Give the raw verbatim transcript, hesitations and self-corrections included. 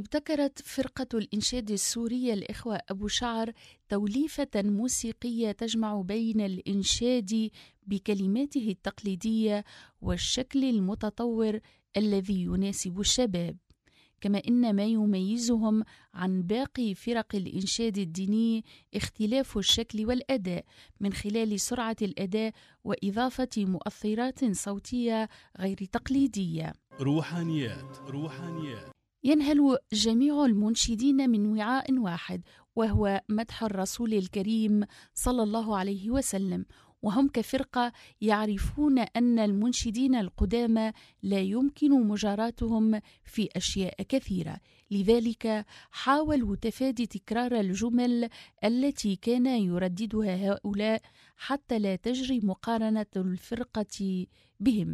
ابتكرت فرقة الإنشاد السورية الإخوة أبو شعر توليفة موسيقية تجمع بين الإنشاد بكلماته التقليدية والشكل المتطور الذي يناسب الشباب، كما إن ما يميزهم عن باقي فرق الإنشاد الديني اختلاف الشكل والأداء من خلال سرعة الأداء وإضافة مؤثرات صوتية غير تقليدية. روحانيات روحانيات ينهل جميع المنشدين من وعاء واحد، وهو مدح الرسول الكريم صلى الله عليه وسلم، وهم كفرقة يعرفون أن المنشدين القدامى لا يمكن مجاراتهم في أشياء كثيرة، لذلك حاولوا تفادي تكرار الجمل التي كان يرددها هؤلاء حتى لا تجري مقارنة الفرقة بهم.